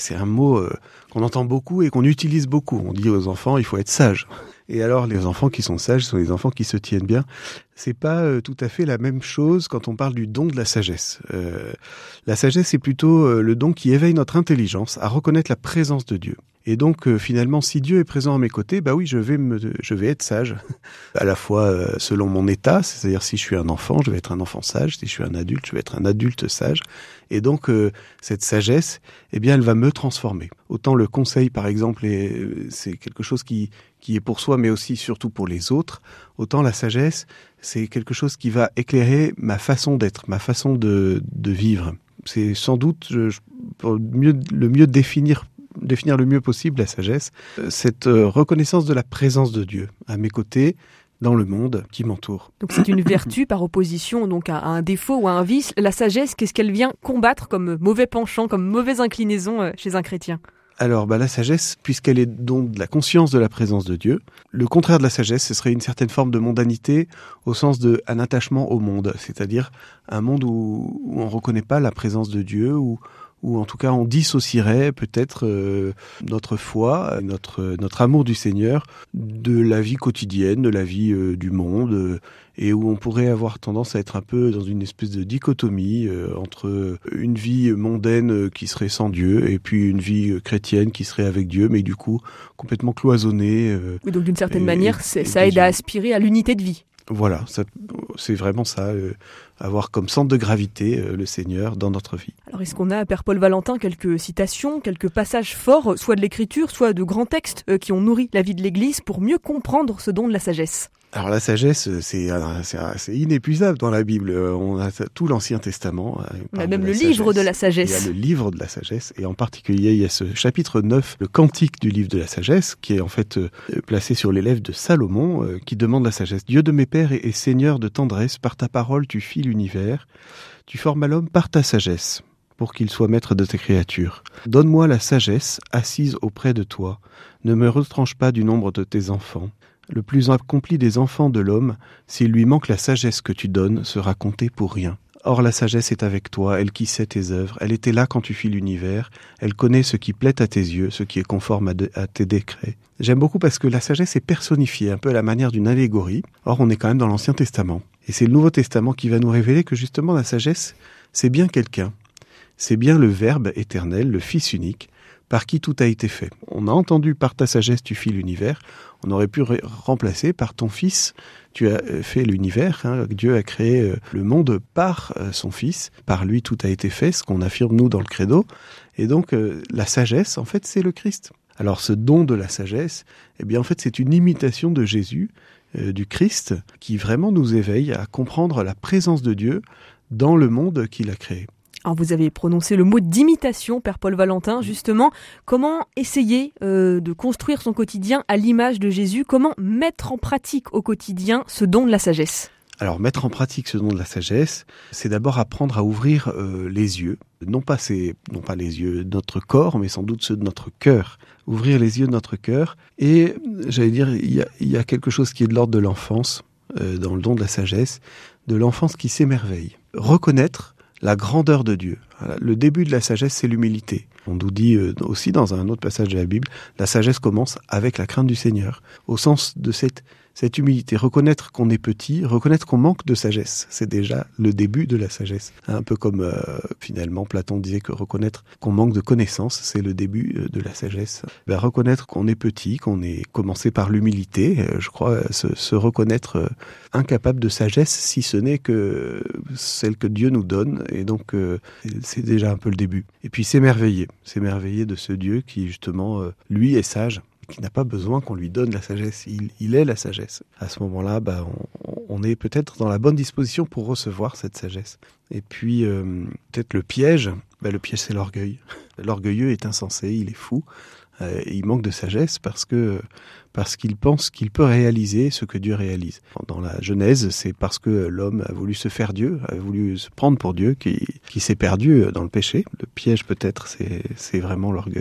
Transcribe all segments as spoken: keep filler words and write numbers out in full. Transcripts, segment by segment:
C'est un mot euh, qu'on entend beaucoup et qu'on utilise beaucoup. On dit aux enfants, il faut être sage. Et alors, les enfants qui sont sages sont les enfants qui se tiennent bien. C'est pas euh, tout à fait la même chose quand on parle du don de la sagesse. Euh, la sagesse, c'est plutôt euh, le don qui éveille notre intelligence à reconnaître la présence de Dieu. Et donc, euh, finalement, si Dieu est présent à mes côtés, bah oui, je vais me, je vais être sage. À la fois euh, selon mon état, c'est-à-dire si je suis un enfant, je vais être un enfant sage. Si je suis un adulte, je vais être un adulte sage. Et donc, euh, cette sagesse, eh bien, elle va me transformer. Autant le conseil, par exemple, est, c'est quelque chose qui, qui est pour soi, mais aussi surtout pour les autres. Autant la sagesse, c'est quelque chose qui va éclairer ma façon d'être, ma façon de, de vivre. C'est sans doute, je, pour mieux, le mieux définir définir le mieux possible la sagesse, cette reconnaissance de la présence de Dieu à mes côtés, dans le monde qui m'entoure. Donc c'est une vertu par opposition donc à un défaut ou à un vice. La sagesse, qu'est-ce qu'elle vient combattre comme mauvais penchant, comme mauvaise inclinaison chez un chrétien ? Alors, bah, la sagesse, puisqu'elle est donc de la conscience de la présence de Dieu, le contraire de la sagesse, ce serait une certaine forme de mondanité au sens d'un attachement au monde, c'est-à-dire un monde où, où on ne reconnaît pas la présence de Dieu, où ou en tout cas on dissocierait peut-être euh, notre foi, notre notre amour du Seigneur de la vie quotidienne, de la vie euh, du monde, euh, et où on pourrait avoir tendance à être un peu dans une espèce de dichotomie euh, entre une vie mondaine qui serait sans Dieu et puis une vie chrétienne qui serait avec Dieu, mais du coup complètement cloisonnée. Euh, oui, donc d'une certaine et, manière, et, c'est, et ça aide à aspirer à l'unité de vie. Voilà, ça, c'est vraiment ça, euh, avoir comme centre de gravité euh, le Seigneur dans notre vie. Alors est-ce qu'on a, Père Paul Valentin, quelques citations, quelques passages forts, soit de l'Écriture, soit de grands textes euh, qui ont nourri la vie de l'Église pour mieux comprendre ce don de la sagesse ? Alors la sagesse, c'est, c'est, c'est inépuisable dans la Bible. On a tout l'Ancien Testament. On a même le livre de la sagesse. Il y a le livre de la sagesse. Et en particulier, il y a ce chapitre neuf, le cantique du livre de la sagesse, qui est en fait euh, placé sur les lèvres de Salomon, euh, qui demande la sagesse. Dieu de mes pères et, et Seigneur de tendresse, par ta parole tu fis l'univers. Tu formes l'homme par ta sagesse, pour qu'il soit maître de tes créatures. Donne-moi la sagesse, assise auprès de toi. Ne me retranche pas du nombre de tes enfants. Le plus accompli des enfants de l'homme, s'il lui manque la sagesse que tu donnes, sera compté pour rien. Or la sagesse est avec toi, elle qui sait tes œuvres, elle était là quand tu fis l'univers, elle connaît ce qui plaît à tes yeux, ce qui est conforme à, de, à tes décrets. J'aime beaucoup parce que la sagesse est personnifiée, un peu à la manière d'une allégorie. Or on est quand même dans l'Ancien Testament. Et c'est le Nouveau Testament qui va nous révéler que justement la sagesse, c'est bien quelqu'un. C'est bien le Verbe éternel, le Fils unique, par qui tout a été fait. On a entendu par ta sagesse tu fis l'univers, on aurait pu ré- remplacer par ton Fils, tu as fait l'univers, hein, Dieu a créé le monde par son Fils, par lui tout a été fait, ce qu'on affirme nous dans le credo, et donc euh, la sagesse en fait c'est le Christ. Alors ce don de la sagesse, eh bien en fait c'est une imitation de Jésus, euh, du Christ, qui vraiment nous éveille à comprendre la présence de Dieu dans le monde qu'il a créé. Alors vous avez prononcé le mot d'imitation, Père Paul Valentin, justement. Comment essayer euh, de construire son quotidien à l'image de Jésus ? Comment mettre en pratique au quotidien ce don de la sagesse ? Alors mettre en pratique ce don de la sagesse, c'est d'abord apprendre à ouvrir euh, les yeux. Non pas, ces, non pas les yeux de notre corps, mais sans doute ceux de notre cœur. Ouvrir les yeux de notre cœur. Et j'allais dire, il y a, il y a quelque chose qui est de l'ordre de l'enfance, euh, dans le don de la sagesse, de l'enfance qui s'émerveille. Reconnaître la grandeur de Dieu. Le début de la sagesse, c'est l'humilité. On nous dit aussi dans un autre passage de la Bible, la sagesse commence avec la crainte du Seigneur. Au sens de cette, cette humilité, reconnaître qu'on est petit, reconnaître qu'on manque de sagesse, c'est déjà le début de la sagesse. Un peu comme euh, finalement Platon disait que reconnaître qu'on manque de connaissances, c'est le début de la sagesse. Ben, reconnaître qu'on est petit, qu'on est commencé par l'humilité, je crois, se, se reconnaître incapable de sagesse, si ce n'est que celle que Dieu nous donne, et donc euh, c'est déjà un peu le début. Et puis s'émerveiller, s'émerveiller de ce Dieu qui justement, euh, lui, est sage, qui n'a pas besoin qu'on lui donne la sagesse, il, il est la sagesse. À ce moment-là, bah, on, on est peut-être dans la bonne disposition pour recevoir cette sagesse. Et puis, euh, peut-être le piège, bah, le piège c'est l'orgueil. L'orgueilleux est insensé, il est fou, euh, il manque de sagesse parce que parce qu'il pense qu'il peut réaliser ce que Dieu réalise. Dans la Genèse, c'est parce que l'homme a voulu se faire Dieu, a voulu se prendre pour Dieu, qui, qui s'est perdu dans le péché. Le piège peut-être, c'est, c'est vraiment l'orgueil.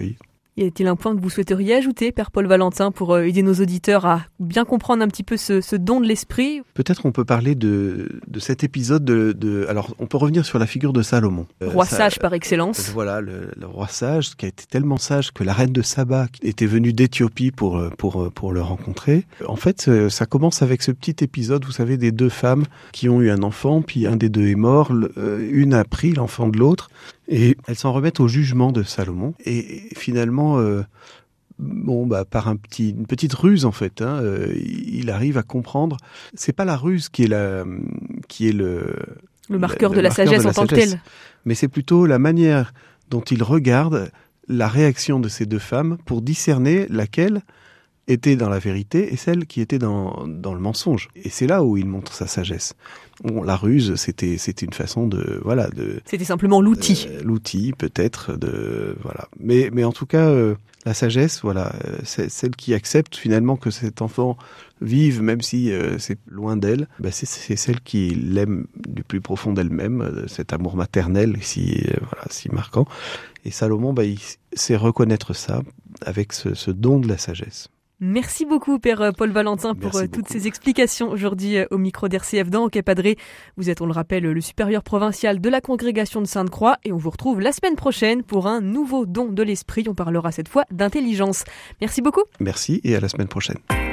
Y a-t-il un point que vous souhaiteriez ajouter, Père Paul Valentin, pour aider nos auditeurs à bien comprendre un petit peu ce, ce don de l'esprit ? Peut-être on peut parler de, de cet épisode de, de... Alors, on peut revenir sur la figure de Salomon. Euh, roi ça, sage par excellence. Voilà, le, le roi sage, qui a été tellement sage que la reine de Saba était venue d'Éthiopie pour, pour, pour le rencontrer. En fait, ça commence avec ce petit épisode, vous savez, des deux femmes qui ont eu un enfant, puis un des deux est mort, une a pris l'enfant de l'autre, et elles s'en remettent au jugement de Salomon. Et, et finalement... Euh, Bon, bah, par un petit, une petite ruse, en fait, hein, euh, il arrive à comprendre. C'est pas la ruse qui est la, qui est le, le marqueur la, de la marqueur sagesse de la en tant sagesse. que telle. Mais c'est plutôt la manière dont il regarde la réaction de ces deux femmes pour discerner laquelle était dans la vérité et celle qui était dans, dans le mensonge. Et c'est là où il montre sa sagesse. Bon, la ruse, c'était, c'était une façon de, voilà, de. C'était simplement l'outil. Euh, l'outil, peut-être, de, voilà. Mais, mais en tout cas, euh, la sagesse, voilà, euh, c'est celle qui accepte finalement que cet enfant vive, même si euh, c'est loin d'elle. Bah, c'est, c'est celle qui l'aime du plus profond d'elle-même, euh, cet amour maternel, si, euh, voilà, si marquant. Et Salomon, bah, il sait reconnaître ça avec ce, ce don de la sagesse. Merci beaucoup, Père Paul Valentin, pour Merci toutes beaucoup. ces explications aujourd'hui au micro d'R C F dans Hockey Padré. Vous êtes, on le rappelle, le supérieur provincial de la congrégation de Sainte-Croix et on vous retrouve la semaine prochaine pour un nouveau don de l'esprit. On parlera cette fois d'intelligence. Merci beaucoup. Merci et à la semaine prochaine.